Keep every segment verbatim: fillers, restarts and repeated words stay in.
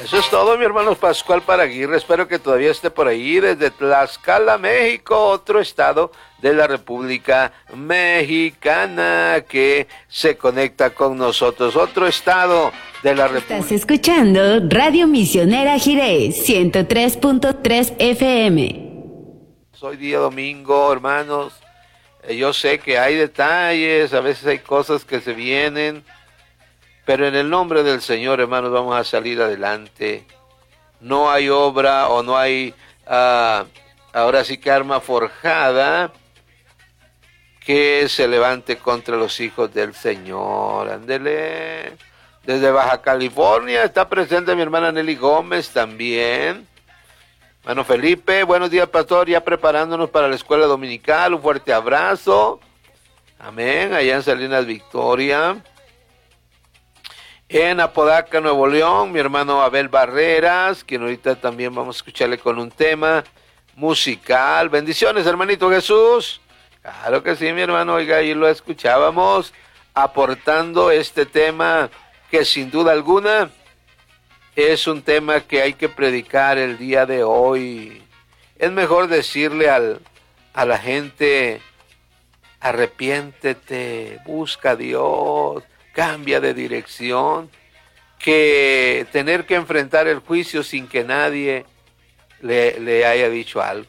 Eso es todo, mi hermano Pascual Paraguirre. Espero que todavía esté por ahí desde Tlaxcala, México, otro estado de la República Mexicana que se conecta con nosotros. Otro estado de la República. Estás escuchando Radio Misionera Jiré, ciento tres punto tres F M. Hoy día domingo, hermanos. Eh, yo sé que hay detalles, a veces hay cosas que se vienen. Pero en el nombre del Señor, hermanos, vamos a salir adelante. No hay obra o no hay, uh, ahora sí que arma forjada que se levante contra los hijos del Señor. Ándele. Desde Baja California está presente mi hermana Nelly Gómez también. Hermano Felipe, buenos días, pastor, ya preparándonos para la escuela dominical. Un fuerte abrazo. Amén, allá en Salinas Victoria. En Apodaca, Nuevo León, mi hermano Abel Barreras, quien ahorita también vamos a escucharle con un tema musical. Bendiciones, hermanito Jesús. Claro que sí, mi hermano, oiga, ahí lo escuchábamos, aportando este tema que sin duda alguna es un tema que hay que predicar el día de hoy. Es mejor decirle al, a la gente, arrepiéntete, busca a Dios, cambia de dirección, que tener que enfrentar el juicio sin que nadie le, le haya dicho algo.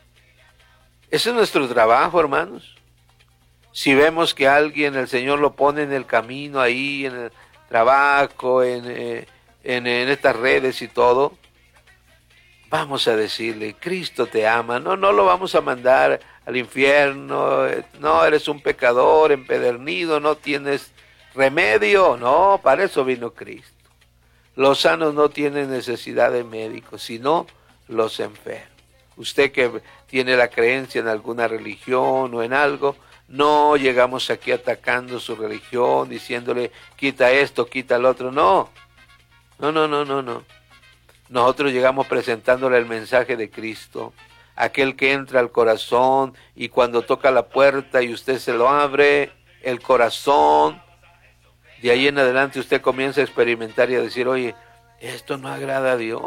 Ese es nuestro trabajo, hermanos. Si vemos que alguien, el Señor lo pone en el camino ahí, en el trabajo, en, eh, en, en estas redes y todo, vamos a decirle, Cristo te ama. No, no lo vamos a mandar al infierno. No, eres un pecador empedernido, no tienes remedio. No, para eso vino Cristo. Los sanos no tienen necesidad de médicos, sino los enfermos. Usted que tiene la creencia en alguna religión o en algo, no llegamos aquí atacando su religión, diciéndole quita esto, quita el otro. No, no, no, no, no, no. Nosotros llegamos presentándole el mensaje de Cristo, aquel que entra al corazón y cuando toca la puerta y usted se lo abre, el corazón, de ahí en adelante usted comienza a experimentar y a decir, oye, esto no agrada a Dios.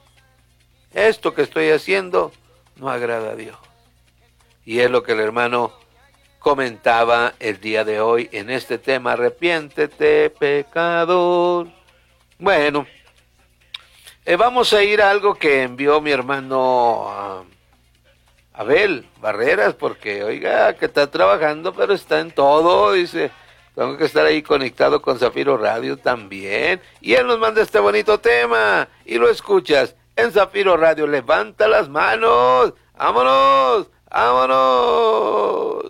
Esto que estoy haciendo no agrada a Dios. Y es lo que el hermano comentaba el día de hoy en este tema, arrepiéntete, pecador. Bueno, eh, vamos a ir a algo que envió mi hermano uh, Abel Barreras, porque oiga, que está trabajando, pero está en todo, dice. Tengo que estar ahí conectado con Zafiro Radio también. Y él nos manda este bonito tema. Y lo escuchas en Zafiro Radio. Levanta las manos. ¡Vámonos! ¡Vámonos!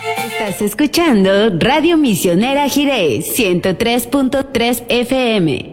Estás escuchando Radio Misionera Jiré, ciento tres punto tres F M.